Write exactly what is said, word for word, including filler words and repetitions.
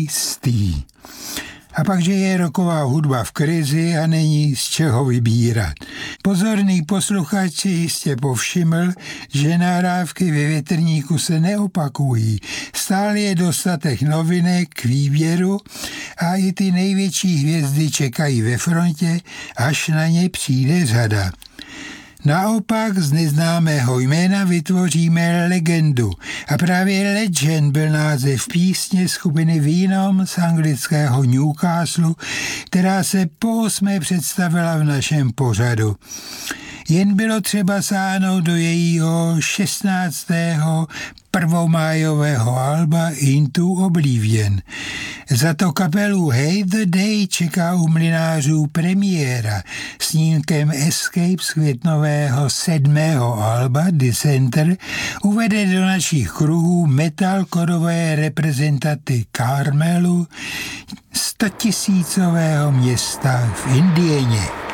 jistý. A pak, že je rocková hudba v krizi a není z čeho vybírat. Pozorný posluchač si jistě povšiml, že nahrávky ve větrníku se neopakují. Stále je dostatek novinek k výběru a i ty největší hvězdy čekají ve frontě, až na ně přijde řada. Naopak z neznámého jména vytvoříme legendu a právě Legend byl název písně skupiny Venom z anglického Newcastle, která se po osmé představila v našem pořadu. Jen bylo třeba sáhnout do jejího šestnáctého prvomájového alba Into Oblivion. Za to kapelu Hate the Day čeká u mlynářů premiéra snímkem Escape z květnového sedmého alba Dissenter uvede do našich kruhů metalkorové reprezentanty Carmelu, stotisícového města v Indianě.